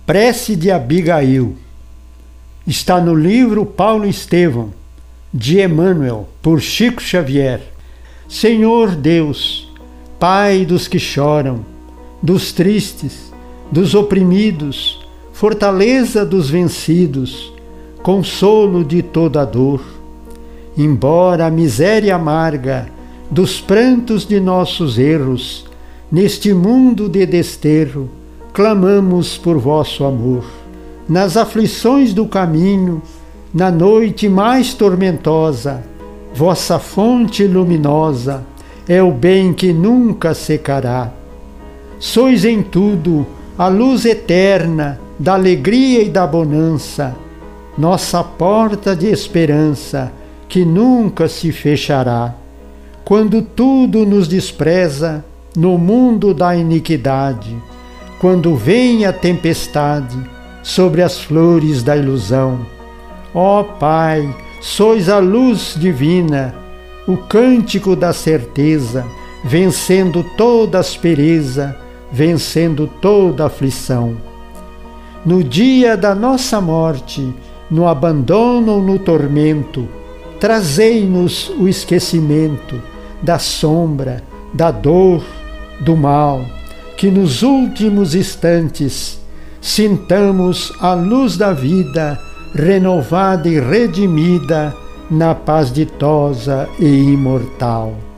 Prece de Abigail. Está no livro Paulo Estevão, de Emmanuel, por Chico Xavier. Senhor Deus, Pai dos que choram, dos tristes, dos oprimidos, fortaleza dos vencidos, consolo de toda dor. Embora a miséria amarga dos prantos de nossos erros, neste mundo de desterro, clamamos por vosso amor. Nas aflições do caminho, na noite mais tormentosa, vossa fonte luminosa é o bem que nunca secará. Sois em tudo a luz eterna da alegria e da bonança, nossa porta de esperança que nunca se fechará. Quando tudo nos despreza no mundo da iniquidade, quando vem a tempestade sobre as flores da ilusão. Ó Pai, sois a luz divina, o cântico da certeza, vencendo toda aspereza, vencendo toda aflição. No dia da nossa morte, no abandono ou no tormento, trazei-nos o esquecimento da sombra, da dor, do mal, que nos últimos instantes sintamos a luz da vida renovada e redimida na paz ditosa e imortal.